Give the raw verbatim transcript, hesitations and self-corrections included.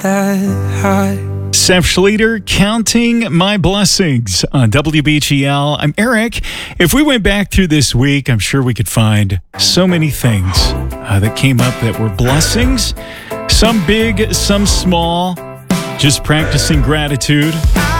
that high. Seth Schleter, Counting My Blessings on W B G L. I'm Eric. If we went back through this week, I'm sure we could find so many things uh, that came up that were blessings. Some big, some small. Just practicing gratitude.